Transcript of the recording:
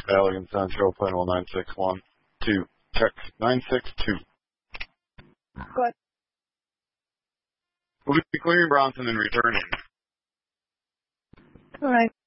Elegant Sun, Show Plane 961 to check 962. Go ahead. We'll be clearing Bronson and returning. All right.